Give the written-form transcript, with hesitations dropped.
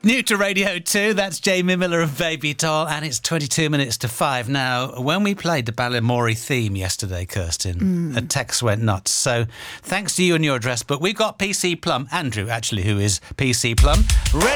New to Radio 2, that's Jamie Miller of Baby Doll, and it's 22 minutes to 5 now. When we played the Ballymorey theme yesterday, Kirsten, a text went nuts. So thanks to you and your address book, we've got PC Plum, Andrew actually, who is PC Plum, ready